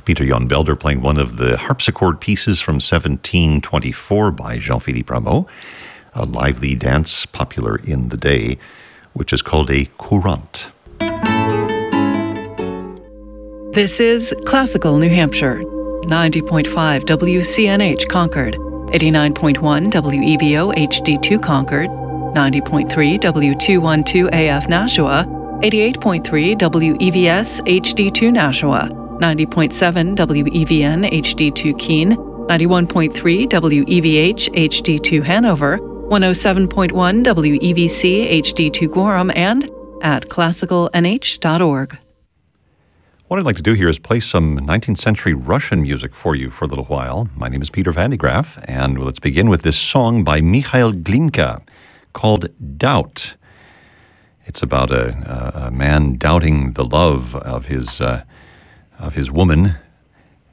Peter Jan Belder playing one of the harpsichord pieces from 1724 by Jean-Philippe Rameau, a lively dance popular in the day, which is called a courante. This is Classical New Hampshire, 90.5 WCNH Concord, 89.1 WEVO HD2 Concord, 90.3 W212 AF Nashua, 88.3 WEVS HD2 Nashua, 90.7 WEVN HD2 Keene, 91.3 WEVH HD2 Hanover, 107.1 WEVC HD2 Gorham, and at classicalnh.org. What I'd like to do here is play some 19th century Russian music for you for a little while. My name is Peter Van de Graaff, and let's begin with this song by Mikhail Glinka called Doubt. It's about a man doubting the love of his woman,